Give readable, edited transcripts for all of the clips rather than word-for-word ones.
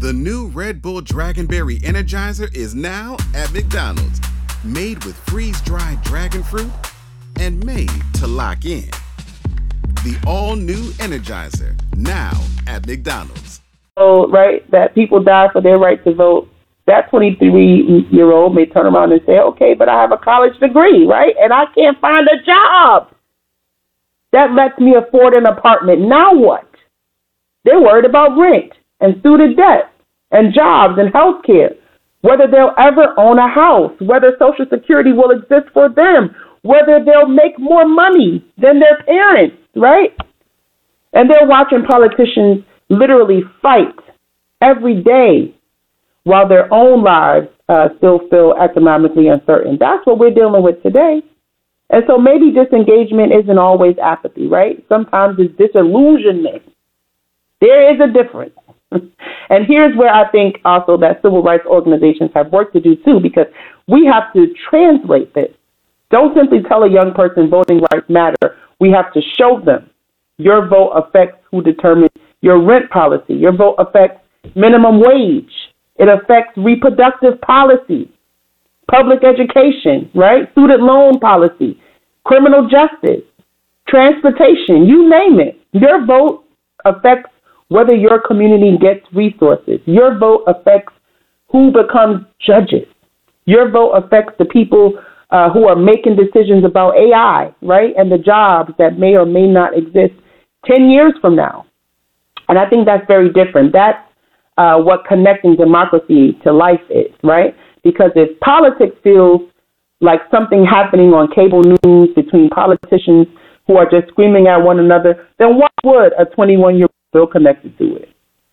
The new Red Bull Dragonberry Energizer is now at McDonald's. Made with freeze-dried dragon fruit and made to lock in. The all-new Energizer, now at McDonald's. So, right, that people die for their right to vote. That 23-year-old may turn around and say, okay, but I have a college degree, right, and I can't find a job. That lets me afford an apartment. Now what? They're worried about rent and student debt and jobs and health care, whether they'll ever own a house, whether Social Security will exist for them, whether they'll make more money than their parents, right? And they're watching politicians literally fight every day while their own lives still feel economically uncertain. That's what we're dealing with today. And so maybe disengagement isn't always apathy, right? Sometimes it's disillusionment. There is a difference. And here's where I think also that civil rights organizations have work to do too, because we have to translate this. Don't simply tell a young person voting rights matter. We have to show them your vote affects who determines your rent policy. Your vote affects minimum wage. It affects reproductive policy, public education, right? Student loan policy, criminal justice, transportation, you name it. Your vote affects whether your community gets resources. Your vote affects who becomes judges. Your vote affects the people who are making decisions about AI, right, and the jobs that may or may not exist 10 years from now. And I think that's very different. That's what connecting democracy to life is, right? Because if politics feels like something happening on cable news between politicians who are just screaming at one another, then why would a 21-year-old feel connected to it?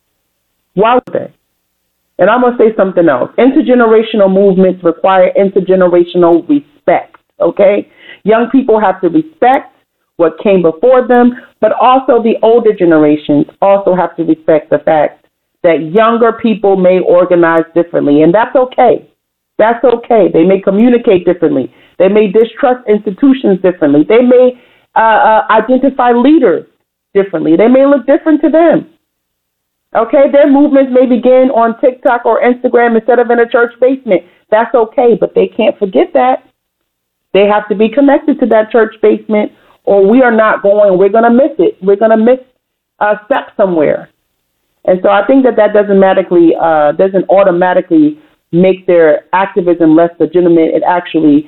Why would they? And I'm going to say something else. Intergenerational movements require intergenerational respect, okay? Young people have to respect what came before them, but also the older generations also have to respect the fact that younger people may organize differently, and that's okay. That's okay. They may communicate differently. They may distrust institutions differently. They may identify leaders differently. They may look different to them. Okay, their movements may begin on TikTok or Instagram instead of in a church basement. That's okay, but they can't forget that. They have to be connected to that church basement, or we are not going. We're going to miss it. We're going to miss a step somewhere. And so I think that doesn't automatically make their activism less legitimate. It actually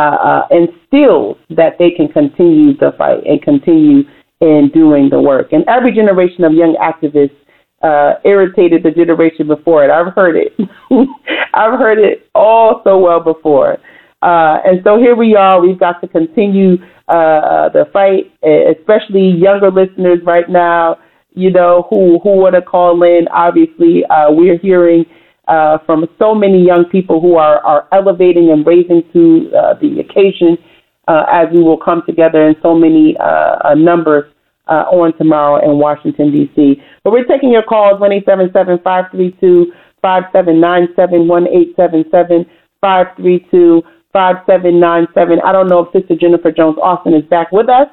instills that they can continue the fight and continue in doing the work. And every generation of young activists irritated the generation before it. I've heard it. I've heard it all so well before. And so here we are. We've got to continue the fight, especially younger listeners right now, you know, who want to call in. Obviously, we're hearing from so many young people who are elevating and raising to the occasion as we will come together in so many numbers on tomorrow in Washington, D.C. But we're taking your calls, 1-877-532-5797, 1-877-532-5797. I don't know if Sister Jennifer Jones-Austin is back with us.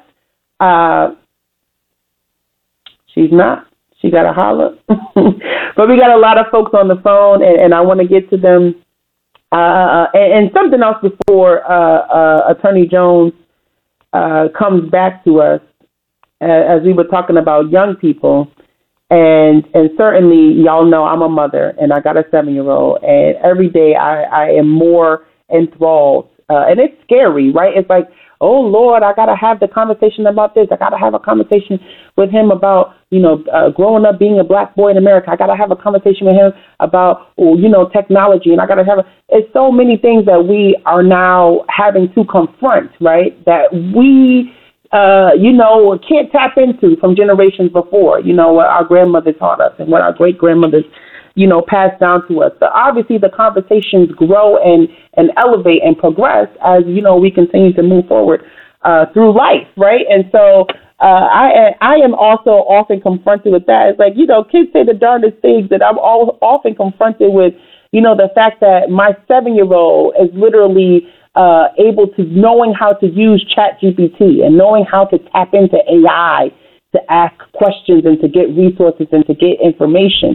She's not. She got to holler. But we got a lot of folks on the phone, and I want to get to them. And something else before Attorney Jones comes back to us, as we were talking about young people. And certainly, y'all know I'm a mother, and I got a 7-year-old. And every day I am more enthralled. And it's scary, right? It's like, oh, Lord, I got to have the conversation about this. I got to have a conversation with him about, growing up being a black boy in America. I got to have a conversation with him about, technology. And I got to have it's so many things that we are now having to confront, right, that we, can't tap into from generations before, what our grandmother taught us and what our great-grandmothers passed down to us. So obviously the conversations grow and elevate and progress as, we continue to move forward through life, right? And so I am also often confronted with that. It's like, kids say the darndest things that I'm often confronted with, the fact that my 7-year-old is literally able to knowing how to use ChatGPT and knowing how to tap into AI to ask questions and to get resources and to get information.